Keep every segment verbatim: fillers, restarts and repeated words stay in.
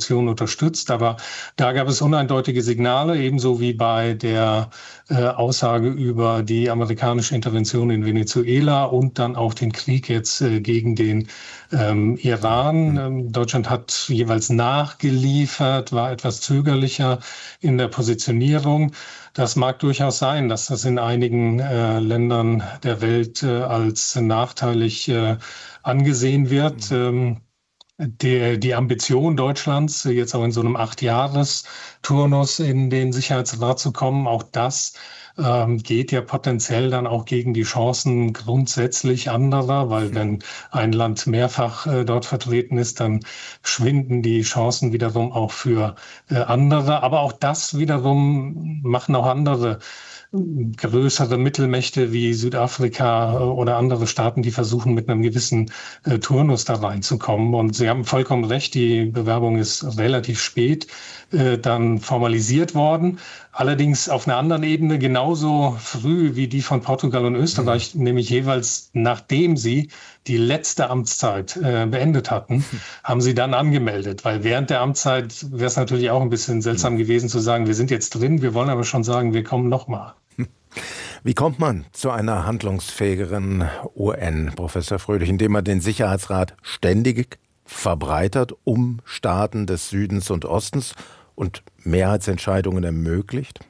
Intervention unterstützt. Aber da gab es uneindeutige Signale, ebenso wie bei der äh, Aussage über die amerikanische Intervention in Venezuela und dann auch den Krieg jetzt äh, gegen den ähm, Iran. Ähm, Deutschland hat jeweils nachgeliefert, war etwas zögerlicher in der Positionierung. Das mag durchaus sein, dass das in einigen äh, Ländern der Welt äh, als nachteilig äh, angesehen wird. Ähm, die, die Ambition Deutschlands, jetzt auch in so einem Acht-Jahres-Turnus in den Sicherheitsrat zu kommen, auch das ähm, geht ja potenziell dann auch gegen die Chancen grundsätzlich anderer, weil wenn ein Land mehrfach äh, dort vertreten ist, dann schwinden die Chancen wiederum auch für äh, andere. Aber auch das wiederum machen auch andere größere Mittelmächte wie Südafrika oder andere Staaten, die versuchen, mit einem gewissen äh, Turnus da reinzukommen. Und Sie haben vollkommen recht, die Bewerbung ist relativ spät äh, dann formalisiert worden. Allerdings auf einer anderen Ebene genauso früh wie die von Portugal und Österreich, mhm. nämlich jeweils nachdem sie die letzte Amtszeit äh, beendet hatten, mhm. haben sie dann angemeldet. Weil während der Amtszeit wäre es natürlich auch ein bisschen seltsam mhm. gewesen zu sagen, wir sind jetzt drin, wir wollen aber schon sagen, wir kommen nochmal. Wie kommt man zu einer handlungsfähigeren U N, Professor Fröhlich, indem man den Sicherheitsrat ständig verbreitert um Staaten des Südens und Ostens und Mehrheitsentscheidungen ermöglicht?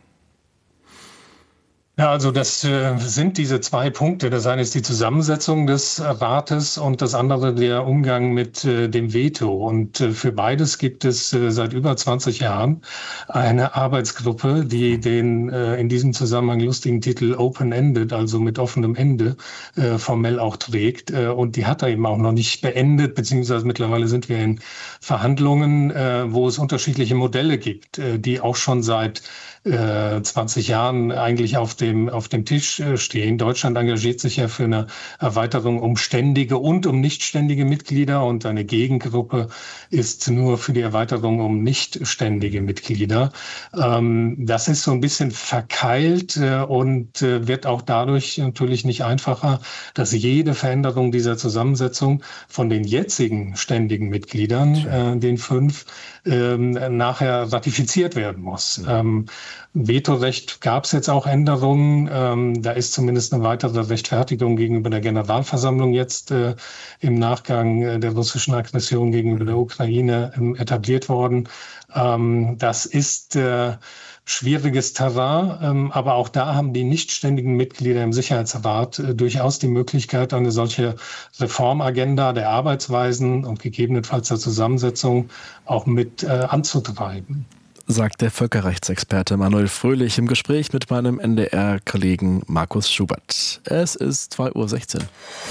Ja, also das äh, sind diese zwei Punkte. Das eine ist die Zusammensetzung des Rates und das andere der Umgang mit äh, dem Veto. Und äh, für beides gibt es äh, seit über zwanzig Jahren eine Arbeitsgruppe, die den äh, in diesem Zusammenhang lustigen Titel Open-Ended, also mit offenem Ende, äh, formell auch trägt. Äh, und die hat er eben auch noch nicht beendet, beziehungsweise mittlerweile sind wir in Verhandlungen, äh, wo es unterschiedliche Modelle gibt, äh, die auch schon seit äh, zwanzig Jahren eigentlich auf dem, auf dem Tisch äh, stehen. Deutschland engagiert sich ja für eine Erweiterung um ständige und um nichtständige Mitglieder und eine Gegengruppe ist nur für die Erweiterung um nichtständige Mitglieder. Ähm, das ist so ein bisschen verkeilt äh, und äh, wird auch dadurch natürlich nicht einfacher, dass jede Veränderung dieser Zusammensetzung von den jetzigen ständigen Mitgliedern, äh, den fünf, äh, nachher ratifiziert werden muss. Ja. Ähm, Vetorecht gab es jetzt auch Änderungen. Ähm, da ist zumindest eine weitere Rechtfertigung gegenüber der Generalversammlung jetzt äh, im Nachgang äh, der russischen Aggression gegenüber der Ukraine ähm, etabliert worden. Ähm, das ist äh, schwieriges Terrain, ähm, aber auch da haben die nichtständigen Mitglieder im Sicherheitsrat äh, durchaus die Möglichkeit, eine solche Reformagenda der Arbeitsweisen und gegebenenfalls der Zusammensetzung auch mit äh, anzutreiben. Sagt der Völkerrechtsexperte Manuel Fröhlich im Gespräch mit meinem N D R-Kollegen Markus Schubert. Es ist zwei Uhr sechzehn.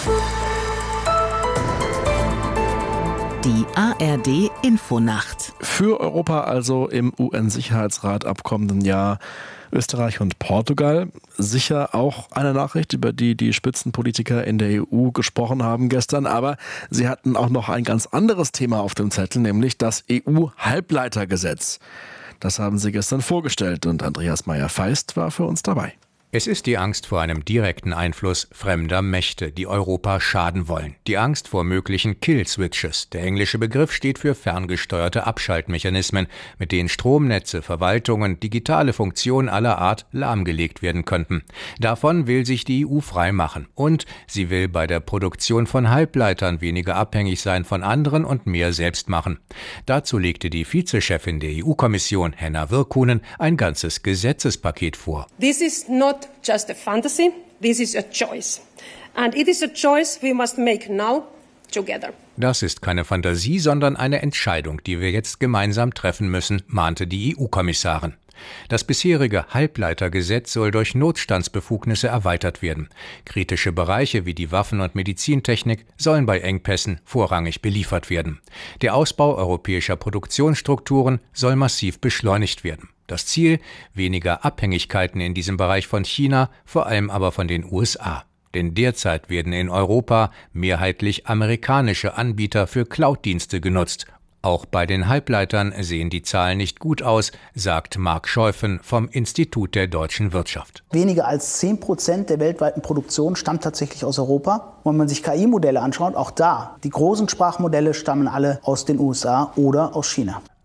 Die A R D-Infonacht. Für Europa also im U N-Sicherheitsrat ab kommenden Jahr Österreich und Portugal. Sicher auch eine Nachricht, über die die Spitzenpolitiker in der E U gesprochen haben gestern. Aber sie hatten auch noch ein ganz anderes Thema auf dem Zettel, nämlich das E U-Halbleitergesetz. Das haben sie gestern vorgestellt und Andreas Meyer-Feist war für uns dabei. Es ist die Angst vor einem direkten Einfluss fremder Mächte, die Europa schaden wollen. Die Angst vor möglichen Kill-Switches. Der englische Begriff steht für ferngesteuerte Abschaltmechanismen, mit denen Stromnetze, Verwaltungen, digitale Funktionen aller Art lahmgelegt werden könnten. Davon will sich die E U frei machen. Und sie will bei der Produktion von Halbleitern weniger abhängig sein von anderen und mehr selbst machen. Dazu legte die Vizechefin der E U-Kommission, Henna Virkkunen, ein ganzes Gesetzespaket vor. This is not just a fantasy, this is a choice. And it is a choice we must make now together. Das ist keine Fantasie, sondern eine Entscheidung, die wir jetzt gemeinsam treffen müssen, mahnte die E U-Kommissarin. Das bisherige Halbleitergesetz soll durch Notstandsbefugnisse erweitert werden. Kritische Bereiche wie die Waffen- und Medizintechnik sollen bei Engpässen vorrangig beliefert werden. Der Ausbau europäischer Produktionsstrukturen soll massiv beschleunigt werden. Das Ziel: weniger Abhängigkeiten in diesem Bereich von China, vor allem aber von den U S A. Denn derzeit werden in Europa mehrheitlich amerikanische Anbieter für Cloud-Dienste genutzt. Auch bei den Halbleitern sehen die Zahlen nicht gut aus, sagt Marc Scheuffen vom Institut der deutschen Wirtschaft. Weniger als zehn Prozent der weltweiten Produktion stammt tatsächlich aus Europa. Und wenn man sich K I-Modelle anschaut, auch da, die großen Sprachmodelle stammen alle aus den U S A oder aus China.